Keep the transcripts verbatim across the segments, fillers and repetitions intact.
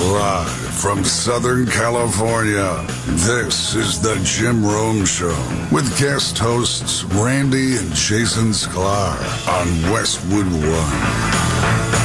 Live from Southern California, this is the Jim Rome Show with guest hosts Randy and Jason Sklar on Westwood One.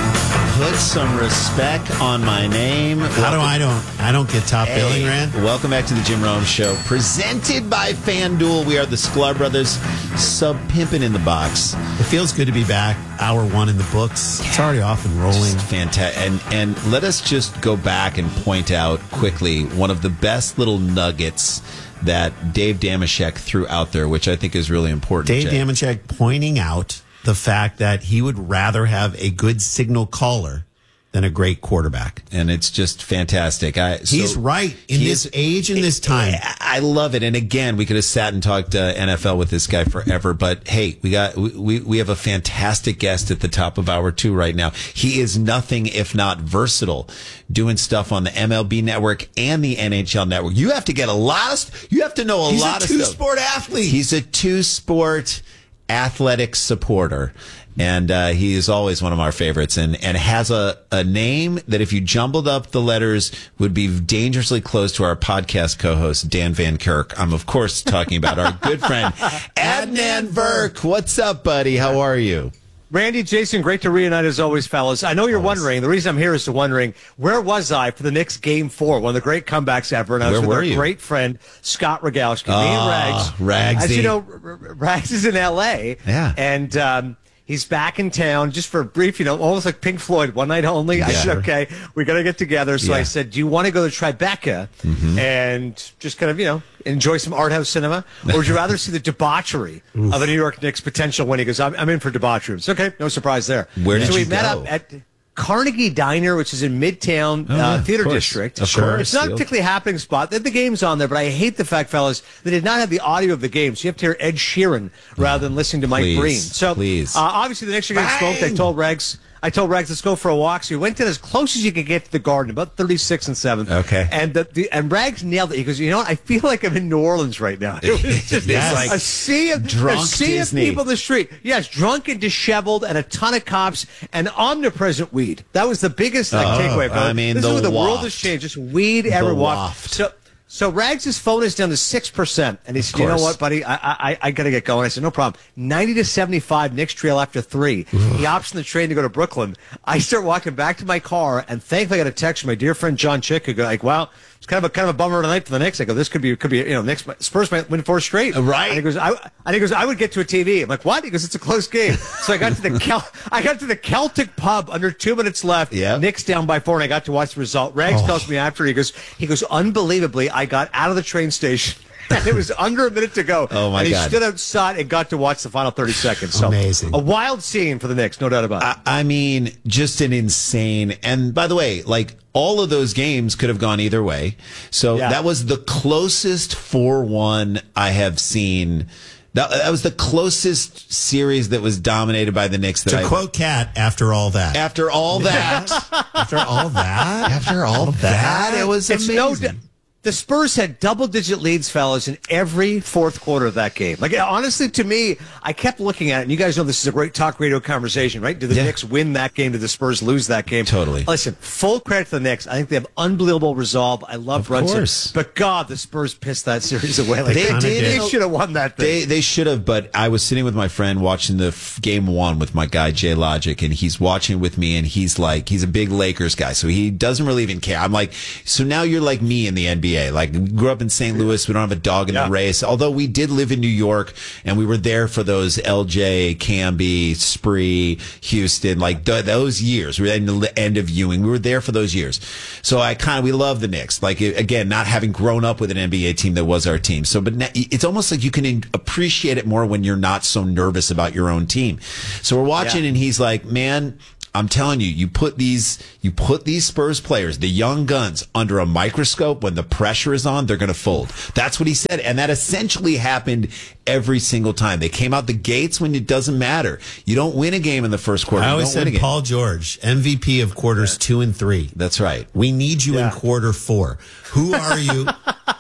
Put some respect on my name. How do I don't I don't get top hey, billing, Rand? Welcome back to the Jim Rome Show, presented by FanDuel. We are the Sklar Brothers, sub pimping in the box. It feels good to be back. Hour one in the books. It's already off and rolling. Fantastic. And and let us just go back and point out quickly one of the best little nuggets that Dave Dameshek threw out there, which I think is really important. Dave Jay. Dameshek pointing out the fact that he would rather have a good signal caller than a great quarterback. And it's just fantastic. I, so He's right. In this is, age and this time. I love it. And again, we could have sat and talked uh, N F L with this guy forever. But hey, we got we, we have a fantastic guest at the top of hour two right now. He is nothing if not versatile, doing stuff on the M L B network and the N H L network. You have to get a lot of, you have to know a He's lot a of stuff. two-sport athlete. He's a two-sport athletic supporter. And uh, he is always one of our favorites, and, and has a, a name that if you jumbled up the letters would be dangerously close to our podcast co-host, Dan Van Kirk. I'm, of course, talking about our good friend, Adnan Virk. What's up, buddy? How are you? Randy, Jason, great to reunite as always, fellas. I know you're Always. wondering, the reason I'm here is to wondering, where was I for the Knicks game four, one of the great comebacks ever, and I was Where with were our you? great friend, Scott Rogalski. Me and Ah, Rags. Ragsy. As you know, R- R- Rags is in L A. Yeah. And, um, he's back in town just for a brief, you know, almost like Pink Floyd, one night only. I Yeah. said, okay, we got to get together. So Yeah. I said, do you want to go to Tribeca Mm-hmm. and just kind of, you know, enjoy some art house cinema? Or would you rather see the debauchery of a New York Knicks potential win? He goes, I'm, I'm in for debauchery. It's okay, no surprise there. Where did so we you met go? up at Carnegie Diner, which is in Midtown Oh, yeah, uh, of Theater course. District. Of course, It's not a Steel. particularly happening spot. The, the game's on there, but I hate the fact, fellas, they did not have the audio of the game. So you have to hear Ed Sheeran rather than listening to Mike Please, Breen. So please. Uh, obviously the Knicks are getting Bang! smoked. I told Regs, I told Regs, let's go for a walk. So we went in as close as you could get to the Garden, about thirty-six and seven. Okay. And the, the and Rags nailed it. He goes, you know what? I feel like I'm in New Orleans right now. It was just Yes. like a sea of Drunk a sea Disney. of people in the street. Yes, drunk and disheveled, and a ton of cops and omnipresent weed. That was the biggest like, Oh, takeaway. I mean, this the is where the world waft. has changed. Just weed everywhere. waft. So. So Rags' phone is down to six percent, and he said, "You know course. what, buddy? I I, I got to get going." I said, "No problem." Ninety to seventy-five, Knicks trail after three. He hops on the train to go to Brooklyn. I start walking back to my car, and thankfully I got a text from my dear friend John Chick, who go like, "Wow, it's kind of a kind of a bummer tonight for the Knicks." I go, "This could be could be you know Knicks Spurs might win four straight." Right. And he goes, "I and he goes, I would get to a T V." I'm like, "What?" He goes, "It's a close game." So I got to the Kel- I got to the Celtic pub under two minutes left. Yep. Knicks down by four, and I got to watch the result. Rags Oh. tells me after he goes, he goes, unbelievably, I got out of the train station. And it was under a minute to go. Oh, my and he God. stood outside and got to watch the final thirty seconds. So Amazing. a wild scene for the Knicks, no doubt about it. I, I mean, just an insane. And by the way, like all of those games could have gone either way. So Yeah. that was the closest four one I have seen. That, that was the closest series that was dominated by the Knicks. That To I, quote Cat, after all that. after all that, After all that? after all that, it was It's amazing. no doubt. The Spurs had double-digit leads, fellas, in every fourth quarter of that game. Like, honestly, to me, I kept looking at it, and you guys know this is a great talk radio conversation, right? Did the Yeah. Knicks win that game? Did the Spurs lose that game? Totally. Listen, full credit to the Knicks. I think they have unbelievable resolve. I love Of Brunson. course. But, God, the Spurs pissed that series away. Like, They they, did. They should have won that thing. They they should have, but I was sitting with my friend watching the f- game one with my guy Jay Logic, and he's watching with me, and he's like, he's a big Lakers guy, so he doesn't really even care. I'm like, so now you're like me in the N B A. Like, we grew up in Saint Louis, we don't have a dog in Yeah. the race. Although we did live in New York, and we were there for those L J, Camby, Spree, Houston, like th- those years. We were in the end of Ewing. We were there for those years. So I kind of we love the Knicks. Like again, not having grown up with an N B A team that was our team. So, but na- it's almost like you can in- appreciate it more when you're not so nervous about your own team. So we're watching, Yeah. and he's like, "Man, I'm telling you, you put these, you put these Spurs players, the young guns, under a microscope. When the pressure is on, they're going to fold." That's what he said, and that essentially happened every single time. They came out the gates when it doesn't matter. You don't win a game in the first quarter. I You always don't win a said game. Paul George, M V P of quarters two and three. That's right. We need you Yeah. in quarter four. Who are you?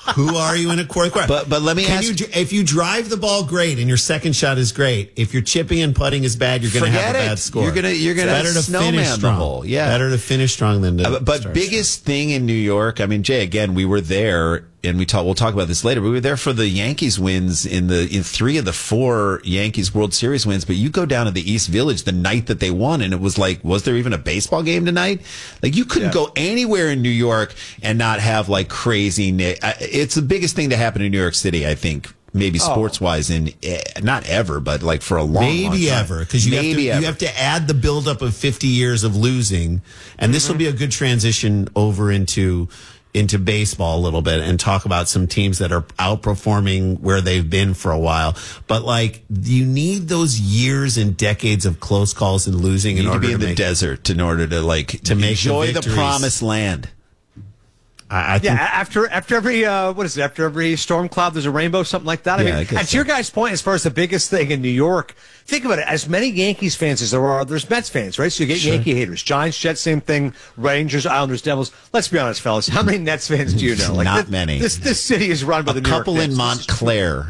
Who are you in a fourth quarter? But but let me Can ask you, if you drive the ball great and your second shot is great, if your chipping and putting is bad, you're going to have a Forget bad it. score. You're gonna you're gonna better to snowman finish the strong. hole. Yeah, better to finish strong than to. Uh, but start biggest thing in New York, I mean, Jay, again, we were there, and we talk. We'll talk about this later. But we were there for the Yankees wins in the in three of the four Yankees World Series wins. But you go down to the East Village the night that they won, and it was like, was there even a baseball game tonight? Like you couldn't Yeah. go anywhere in New York and not have like crazy. It's the biggest thing to happen in New York City, I think. Maybe sports wise, in eh, not ever, but like for a long, Maybe long time. ever, because you, have to, Maybe you ever. have to add the buildup of fifty years of losing, and this will be a good transition over into into baseball a little bit and talk about some teams that are outperforming where they've been for a while. But like, you need those years and decades of close calls and losing You in need to order be to in the make. desert in order to like to make the enjoy the victories. promised land. I, I Yeah, think after after every uh, what is it? After every storm cloud, there's a rainbow, something like that. I Yeah, I mean, guess and to your guys' point, as far as the biggest thing in New York, think about it. As many Yankees fans as there are, there's Mets fans, right? So you get Yankee haters, Giants, Jets, same thing. Rangers, Islanders, Devils. Let's be honest, fellas. How many Nets fans do you know? Like Not this, many. This this city is run by the A New York couple in Knicks. Montclair,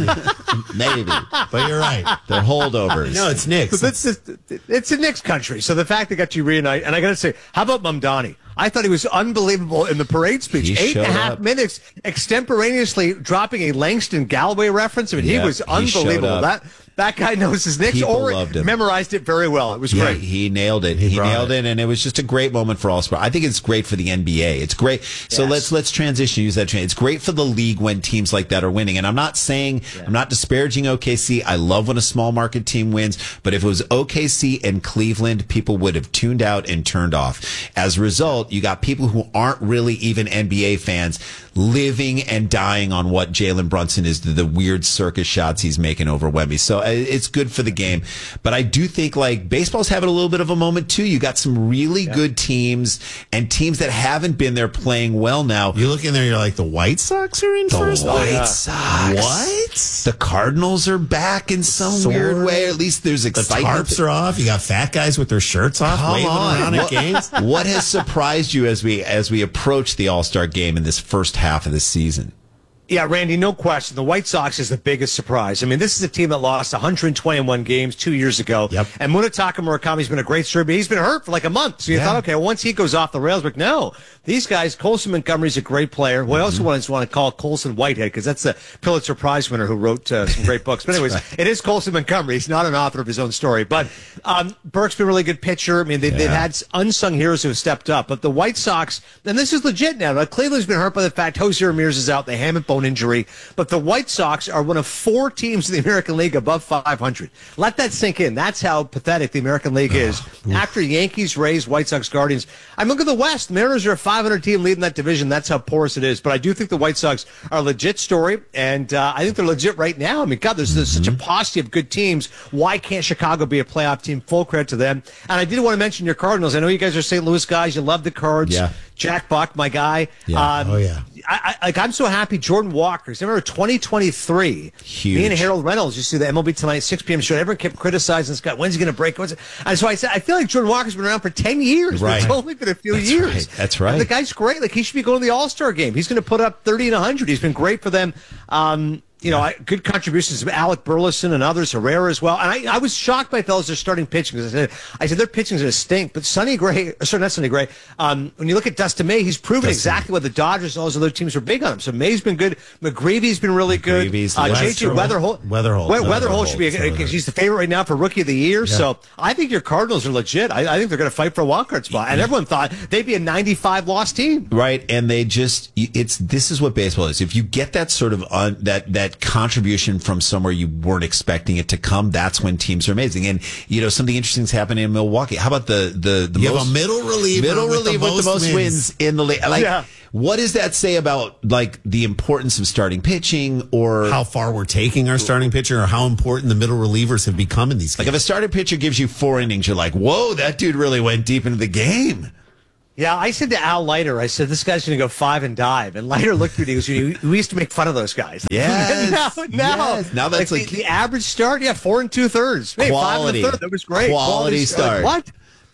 maybe, but you're right. they're holdovers. No, it's Knicks. But it's, it's, it's a Knicks country. So the fact they got you reunite, and I got to say, how about Mamdani? I thought he was unbelievable in the parade speech. He Eight and a showed half up. minutes extemporaneously dropping a Langston Galloway reference. I mean, Yeah, he was he showed unbelievable. up. That that guy knows his Knicks People or loved him. memorized it very well. It was Yeah, great. he nailed it. He, brought nailed it. it. and it was just a great moment for all sport. I think it's great for the N B A. It's great. So Yes. let's let's transition. Use that. Tra- it's great for the league when teams like that are winning. And I'm not saying I'm not disparaging O K C. I love when a small market team wins. But if it was O K C and Cleveland, people would have tuned out and turned off. As a result, you got people who aren't really even N B A fans living and dying on what Jalen Brunson is, the, the weird circus shots he's making over Wemby. So uh, it's good for the game. But I do think like baseball's having a little bit of a moment too. You got some really good teams and teams that haven't been there playing well now. You look in there, you're like, the White Sox are in The first. White place? Sox. What? The Cardinals are back in some Sword. weird way. At least there's The excitement. tarps are off. You got fat guys with their shirts off, Come waving on. around at What, games. what has surprised you as we as we approach the All-Star game in this first half of the season? Yeah, Randy, no question. The White Sox is the biggest surprise. I mean, this is a team that lost one hundred twenty-one games two years ago. Yep. And Munetaka Murakami's been a great story, but he's been hurt for like a month. So you Yeah. thought, okay, well, once he goes off the rails, but no. These guys, Colson Montgomery's a great player. Well, I also want to want to call Colson Whitehead because that's the Pulitzer Prize winner who wrote uh, some great books. But anyways, it is Colson Montgomery. He's not an author of his own story. But um, Burke's been a really good pitcher. I mean, they, they've had unsung heroes who have stepped up. But the White Sox, and this is legit now. Like, Cleveland's been hurt by the fact Jose Ramirez is out, the ham and bone injury. But the White Sox are one of four teams in the American League above five hundred. Let that sink in. That's how pathetic the American League is. After Yankees, Rays, White Sox, Guardians. I mean, look at the West. Mariners are a five hundred team leading that division. That's how porous it is. But I do think the White Sox are a legit story, and uh, I think they're legit right now. I mean, God, there's, there's such a paucity of good teams. Why can't Chicago be a playoff team? Full credit to them. And I did want to mention your Cardinals. I know you guys are Saint Louis guys. You love the Cards. Yeah. Jack Buck, my guy. Yeah. Um, Oh, yeah. I, I, like I'm so happy. Jordan Walker. Remember twenty twenty-three. Huge. Me and Harold Reynolds used to see the M L B Tonight six p.m. show. Everyone kept criticizing this guy. When's he going to break? When's it? And so I said, I feel like Jordan Walker's been around for ten years. Right. But it's only been a few That's years. right. That's right. And the guy's great. Like he should be going to the All Star game. He's going to put up thirty and one hundred. He's been great for them. Um, You know, I, good contributions of Alec Burleson and others, Herrera as well. And I, I was shocked by fellas they're starting pitching. I said, I said their pitching's going to stink. But Sonny Gray, or sorry, not Sonny Gray. Um, when you look at Dustin May, he's proven Dustin. exactly what the Dodgers and all those other teams are big on him. So May's been good. McGreevy's been really good. McGreevy's Uh, the J J best. Weatherholt. Weatherholt. Weatherholt, Weatherholt. should be because he's the favorite right now for Rookie of the Year. So I think your Cardinals are legit. I, I think they're going to fight for a wild card spot. And everyone thought they'd be a ninety-five loss team. Right, and they just it's this is what baseball is. If you get that sort of un, that that contribution from somewhere you weren't expecting it to come, that's when teams are amazing. And you know, something interesting's happening in Milwaukee. How about the the, the You most, have a middle reliever middle with the reliever with most the most wins. wins. in the league? Like, Yeah. what does that say about like the importance of starting pitching, or How far we're taking our starting pitcher, or how important the middle relievers have become in these like games. if a starting pitcher gives you four innings, you're like, whoa, that dude really went deep into the game. Yeah, I said to Al Leiter, I said, this guy's going to go five and dive. And Leiter looked at me and he goes, we used to make fun of those guys. Yes, now, now, yes. Now that's like, like- the, the average start, yeah, four and two thirds. Hey, Quality. Five and a third, that was great. Quality start. Like, what?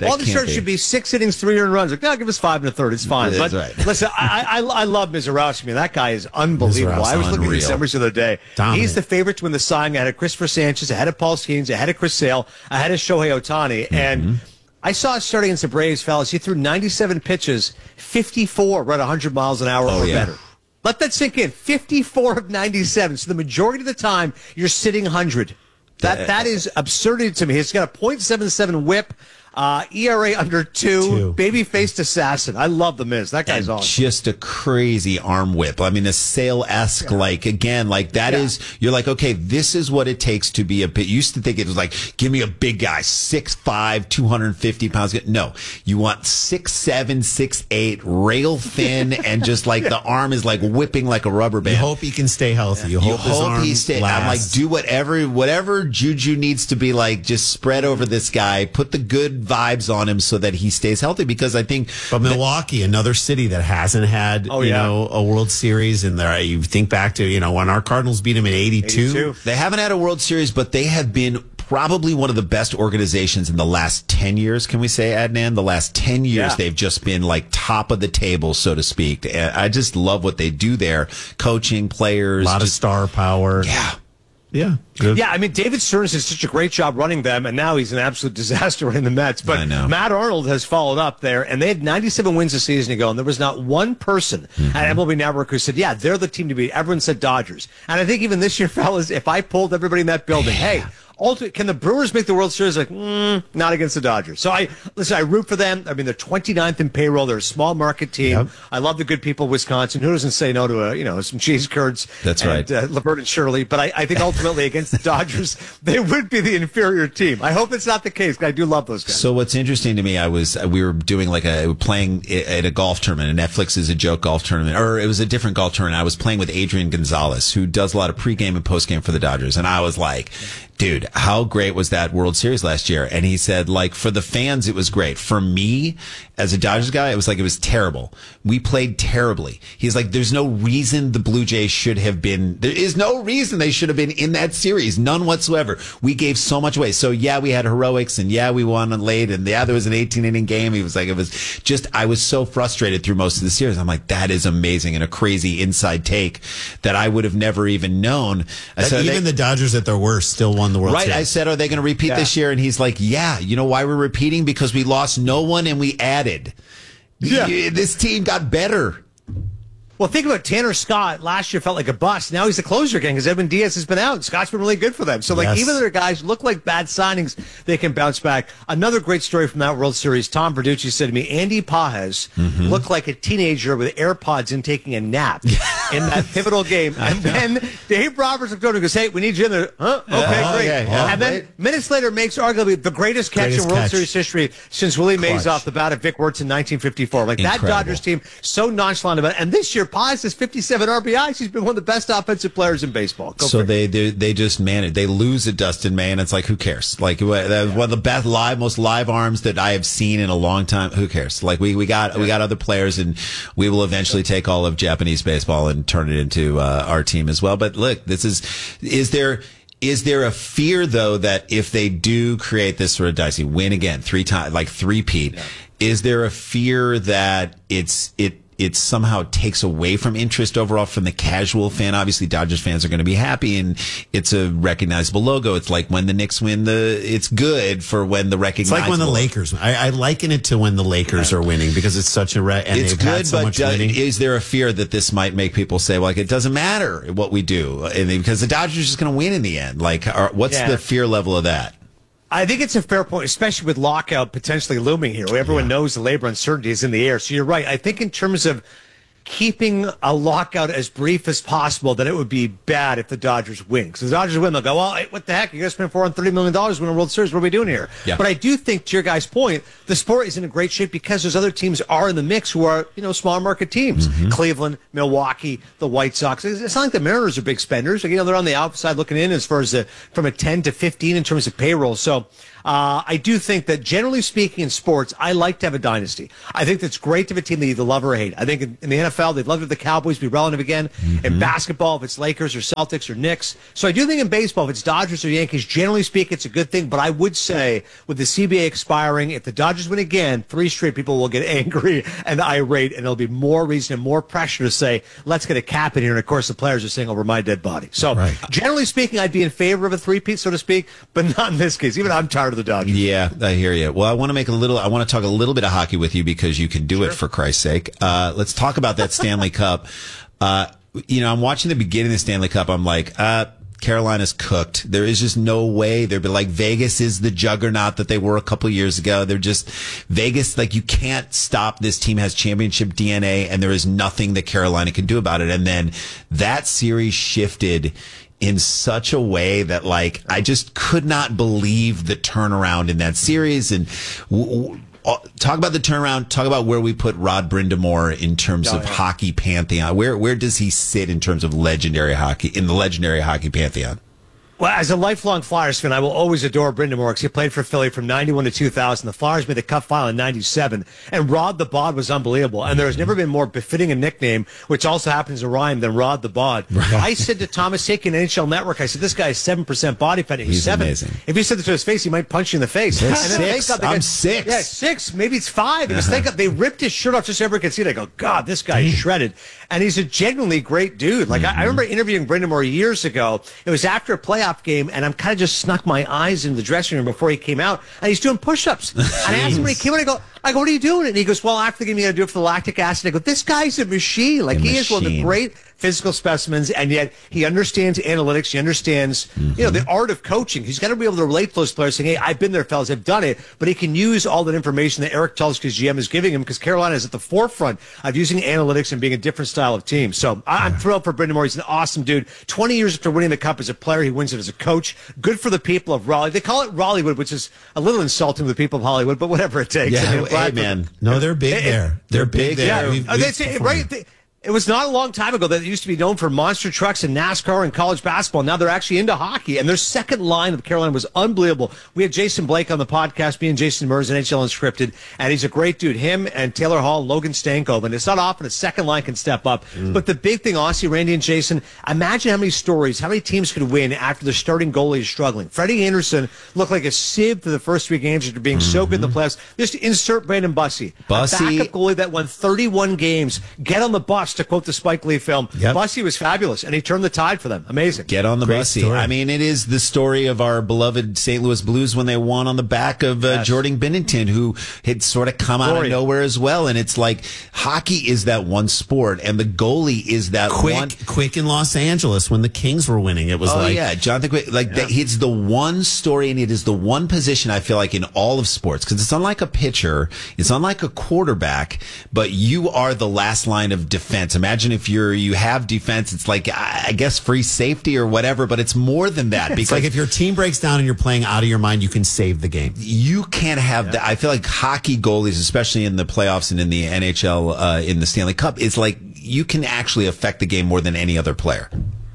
That All the can't starts be. should be six innings, three earned runs. Like, no, give us five and a third. It's fine. That's but right. listen, I, I, I love Mizorowski. Man, that guy is unbelievable. Mizorowski's I was looking at unreal. these numbers the other day. Dominant. He's the favorite to win the Cy Young ahead of Christopher Sanchez, ahead of Paul Skeens, ahead of Chris Sale, ahead of Shohei Ohtani. Mm-hmm. And I saw it starting against the Braves, fellas. He threw ninety-seven pitches, fifty-four were at one hundred miles an hour Oh, or yeah. better. Let that sink in. fifty-four of ninety-seven. So the majority of the time, you're sitting one hundred. That That is absurdity to me. He's got a point seven seven whip. Uh, E R A under two, Two. baby-faced assassin. I love the Miz. That guy's And awesome. just a crazy arm whip. I mean, a Sale-esque, like, again, like that Yeah. is, you're like, okay, this is what it takes to be a bit. You used to think it was like, give me a big guy, six five, two hundred fifty pounds. No, you want six seven, six eight, rail thin, and just like the arm is like whipping like a rubber band. You hope he can stay healthy. You You hope, his hope arm he stay. I'm like, lasts. do whatever, whatever juju needs to be like. Just spread over this guy. Put the good vibes on him so that he stays healthy. Because I think, But Milwaukee, another city that hasn't had, Oh, you yeah. know, a World Series, and there you think back to, you know, when our Cardinals beat him in eighty-two. eighty-two. they haven't had a World Series, but they have been probably one of the best organizations in the last ten years. Can we say, Adnan? The last ten years, Yeah. they've just been like top of the table, so to speak. And I just love what they do there. Coaching, players. A lot of just- star power. Yeah. Yeah. Good. Yeah, I mean, David Stearns did such a great job running them, and now he's an absolute disaster running the Mets. But I know. Matt Arnold has followed up there, and they had ninety-seven wins a season ago, and there was not one person Mm-hmm. at M L B Network who said, yeah, they're the team to beat. Everyone said Dodgers. And I think even this year, fellas, if I pulled everybody in that building, hey, ultimate, can the Brewers make the World Series? Like, mm, not against the Dodgers. So I listen. I root for them. I mean, they're twenty-ninth in payroll. They're a small market team. Yep. I love the good people of Wisconsin. Who doesn't say no to a you know some cheese curds? That's and, right. Uh, Laverne and Shirley. But I, I think ultimately against the Dodgers, they would be the inferior team. I hope it's not the case. 'Cause I do love those guys. So what's interesting to me, I was we were doing like a playing at a golf tournament. And Netflix is a joke golf tournament, or it was a different golf tournament. I was playing with Adrian Gonzalez, who does a lot of pregame and postgame for the Dodgers, and I was like, dude, how great was that World Series last year? And he said, like, for the fans, it was great. For me, as a Dodgers guy, it was like, it was terrible. We played terribly. He's like, there's no reason the Blue Jays should have been, there is no reason they should have been in that series. None whatsoever. We gave so much away. So yeah, we had heroics, and yeah, we won late, and yeah, there was an eighteen inning game. He was like, it was just, I was so frustrated through most of the series. I'm like, that is amazing, and a crazy inside take that I would have never even known. That So even they- the Dodgers at their worst still won the World Right. Series. I said, are they going to repeat Yeah. this year? And he's like, yeah. You know why we're repeating? Because we lost no one and we added. Yeah. Y- This team got better. Well, think about Tanner Scott. Last year felt like a bust. Now he's the closer again because Edwin Diaz has been out. Scott's been really good for them. So, like, Yes. even though their guys look like bad signings, they can bounce back. Another great story from that World Series. Tom Verducci said to me, Andy Pajes Mm-hmm. looked like a teenager with AirPods in taking a nap in that pivotal game. And then Dave Roberts looked over and goes, hey, we need you in there. Huh? Okay, Yeah, great. okay, yeah, and then great. minutes later makes arguably the greatest catch Greatest in World catch. Series history since Willie Mays Clutch. off the bat at Vic Wertz in nineteen fifty-four. Like, that Incredible. Dodgers team, so nonchalant about it. And this year, Pajes has fifty-seven R B Is. He's been one of the best offensive players in baseball. Go So figure. they, they they just manage. They lose at Dustin May, and it's like, who cares? Like wha- that was one of the best live, most live arms that I have seen in a long time. Who cares? Like we, we got we got other players, and we will eventually take all of Japanese baseball and turn it into uh, our team as well. But look, this is is there. Is there a fear, though, that if they do create this sort of dicey win again three times, like three-peat, is there a fear that it's it it somehow takes away from interest overall from the casual fan? Obviously, Dodgers fans are going to be happy, and it's a recognizable logo. It's like when the Knicks win the, it's good for when the It's recognizable. like when the Lakers. I, I liken it to when the Lakers are winning because it's such a re- and It's they've good, had so but much do- winning. is there a fear that this might make people say, well, like, it doesn't matter what we do, and because the Dodgers are just going to win in the end? Like, are, what's Yeah. the fear level of that? I think it's a fair point, especially with lockout potentially looming here. Everyone knows the labor uncertainty is in the air. So you're right. I think in terms of keeping a lockout as brief as possible, that it would be bad if the Dodgers win. Because the Dodgers win, they'll go, well, hey, what the heck? You guys spent four hundred thirty million dollars to win a World Series. What are we doing here? Yeah. But I do think, to your guys' point, the sport is in a great shape because those other teams are in the mix who are, you know, small market teams. Mm-hmm. Cleveland, Milwaukee, the White Sox. It's it's not like the Mariners are big spenders. Like, you know, they're on the outside looking in as far as the, from a ten to fifteen in terms of payroll. So Uh, I do think that, generally speaking, in sports, I like to have a dynasty. I think that's great to have a team that you either love or hate. I think in, in the N F L, they'd love to have the Cowboys be relevant again. Mm-hmm. In basketball, if it's Lakers or Celtics or Knicks. So I do think in baseball, if it's Dodgers or Yankees, generally speaking, it's a good thing. But I would say, with the C B A expiring, if the Dodgers win again, three straight people will get angry and irate, and there'll be more reason and more pressure to say, let's get a cap in here. And, of course, the players are saying, over my dead body. So, right. Generally speaking, I'd be in favor of a three-peat, so to speak, but not in this case. Even I'm tired of the Dodgers. Yeah, I hear you. Well, I want to make a little, I want to talk a little bit of hockey with you because you can do sure. it, for Christ's sake. Uh, let's talk about that Stanley Cup. Uh, you know, I'm watching the beginning of the Stanley Cup. I'm like, uh, Carolina's cooked. There is just no way. They're like, Vegas is the juggernaut that they were a couple years ago. They're just Vegas. Like, you can't stop. This team has championship D N A, and there is nothing that Carolina can do about it. And then that series shifted in such a way that, like, I just could not believe the turnaround in that series. And w- w- talk about the turnaround. Talk about where we put Rod Brind'Amour in terms oh, of yeah. hockey pantheon. Where where does he sit in terms of legendary hockey, in the legendary hockey pantheon? Well, as a lifelong Flyers fan, I will always adore Brind'Amour because he played for Philly from ninety-one to two thousand. The Flyers made the Cup final in ninety-seven, and Rod the Bod was unbelievable. And there has never been more befitting a nickname, which also happens to rhyme, than Rod the Bod. Right. I said to Thomas Hickey in N H L Network, I said, this guy is seven percent body fat. He's, He's seven. Amazing. If you said that to his face, he might punch you in the face. And then six. Up, I'm got, six. Yeah, six. Maybe it's five. Because uh-huh. they ripped his shirt off just so everyone could see it. I go, God, this guy is shredded. And he's a genuinely great dude. Like, mm-hmm. I, I remember interviewing Brind'Amour years ago. It was after a playoff game, and I'm kind of just snuck my eyes into the dressing room before he came out, and he's doing push-ups. And I asked him when he came out, I go, I go, what are you doing? And he goes, well, after the game, you got to do it for the lactic acid. I go, this guy's a machine. Like, a he machine. is one of the great physical specimens, and yet he understands analytics. He understands, mm-hmm. you know, the art of coaching. He's got to be able to relate to those players, saying, hey, I've been there, fellas, I've done it. But he can use all that information that Eric Tulsky, his G M, is giving him, because Carolina is at the forefront of using analytics and being a different style of team. So I- I'm thrilled for Brind'Amour. He's an awesome dude. twenty years after winning the Cup as a player, he wins it as a coach. Good for the people of Raleigh. They call it Raleighwood, which is a little insulting to the people of Hollywood, but whatever it takes. Yeah, I mean, hey, man. No, they're big it, there. They're big there. Yeah, we've, we've we've say, right. They, It was not a long time ago that it used to be known for monster trucks and NASCAR and college basketball. Now they're actually into hockey, and their second line of Carolina was unbelievable. We had Jason Blake on the podcast, me and Jason Mers, N H L Unscripted, and he's a great dude. Him and Taylor Hall, Logan Stankoven. And it's not often a second line can step up. Mm. But the big thing, Aussie, Randy, and Jason, imagine how many stories, how many teams could win after their starting goalie is struggling. Freddie Anderson looked like a sieve for the first three games after being mm-hmm. so good in the playoffs. Just insert Brandon Bussey, Bussey. a backup goalie that won thirty-one games. Get on the bus, to quote the Spike Lee film. Yep. Bussey was fabulous, and he turned the tide for them. Amazing. Get on the Great Bussey. story. I mean, it is the story of our beloved Saint Louis Blues when they won on the back of uh, yes. Jordan Binnington, who had sort of come out of nowhere as well. And it's like, hockey is that one sport, and the goalie is that quick, one. Quick in Los Angeles when the Kings were winning. It was oh, like, yeah, Jonathan Quick. Like, yeah. the, it's the one story, and it is the one position I feel like in all of sports, because it's unlike a pitcher, it's unlike a quarterback, but you are the last line of defense. Imagine if you're you have defense, it's like, I guess, free safety or whatever, but it's more than that. It's because like if your team breaks down and you're playing out of your mind, you can save the game. You can't have yeah. that. I feel like hockey goalies, especially in the playoffs and in the N H L, uh, in the Stanley Cup, is like, you can actually affect the game more than any other player.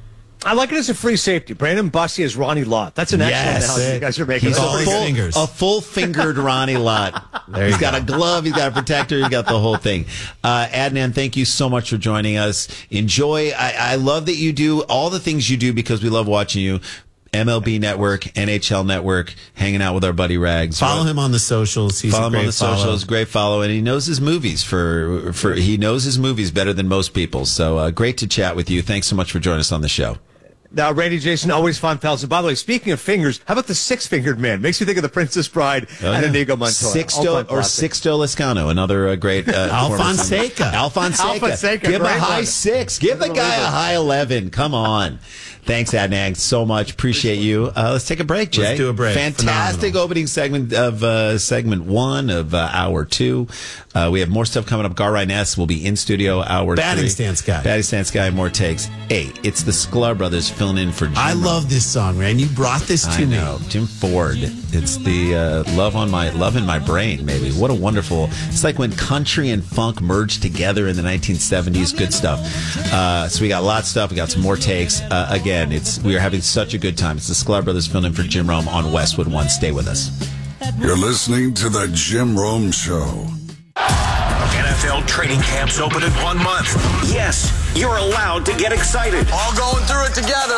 I like it as a free safety. Brandon Bussey as Ronnie Lott. That's an excellent yes. analogy you guys are making. He's That's a a full, fingers. a full-fingered Ronnie Lott. There he's you got go. a glove. He's got a protector. He's got the whole thing. Uh, Adnan, thank you so much for joining us. Enjoy. I, I love that you do all the things you do because we love watching you. M L B Network, N H L Network, hanging out with our buddy Rags. Follow him on the socials. He's follow a him great on the follow. socials. Great follow, and he knows his movies. For for he knows his movies better than most people. So uh, great to chat with you. Thanks so much for joining us on the show. Now, Randy, Jason, always fun, fellas. And by the way, speaking of fingers, how about the six-fingered man? Makes me think of the Princess Bride oh, and yeah. Inigo Montoya. Sixto or Sixto Lescano, another uh, great uh, Alfonseca. Alfonseca. Alfonseca. Give him a high one. six. Give the guy a high eleven. Come on. Thanks, Adnan, so much. Appreciate you. Uh, let's take a break, Jay. Let's do a break. Fantastic Phenomenal. Opening segment of uh, segment one of uh, hour two. Uh, we have more stuff coming up. Gar Ryness will be in studio hour Batting three. stance guy. Batting stance guy. More takes. Hey, it's the Sklar brothers filling in for Jim. I love this song, man. You brought this to I know. me. Jim Ford. It's the uh, love on my love in my brain, maybe. What a wonderful. It's like when country and funk merged together in the nineteen seventies. Good stuff. Uh, so we got lots of stuff. We got some more takes. Uh, again, it's we are having such a good time. It's the Sklar brothers filling in for Jim Rome on Westwood One. Stay with us. You're listening to The Jim Rome Show. N F L training camps open in one month. Yes, you're allowed to get excited. All going through it together.